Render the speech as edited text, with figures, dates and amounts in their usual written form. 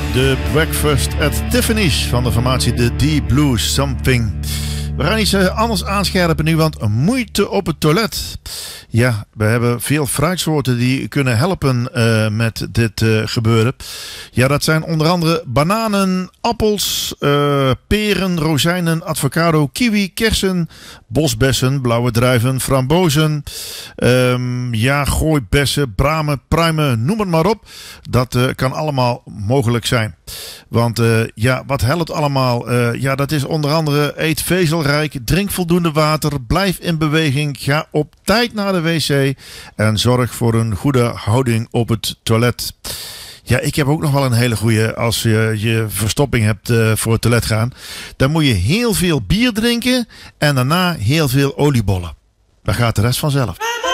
De Breakfast at Tiffany's van de formatie The Deep Blue Something. We gaan iets anders aanscherpen nu, want moeite op het toilet. Ja, we hebben veel fruitsoorten die kunnen helpen met dit gebeuren. Ja, dat zijn onder andere bananen, appels, peren, rozijnen, avocado, kiwi, kersen, bosbessen, blauwe druiven, frambozen, gooibessen, bramen, pruimen, noem het maar op. Dat kan allemaal mogelijk zijn. Want wat helpt allemaal? Dat is onder andere eet vezelrijk, drink voldoende water, blijf in beweging, ga op tijd naar de wc en zorg voor een goede houding op het toilet. Ja, ik heb ook nog wel een hele goede. Als je verstopping hebt voor het toilet gaan, dan moet je heel veel bier drinken en daarna heel veel oliebollen. Dan gaat de rest vanzelf.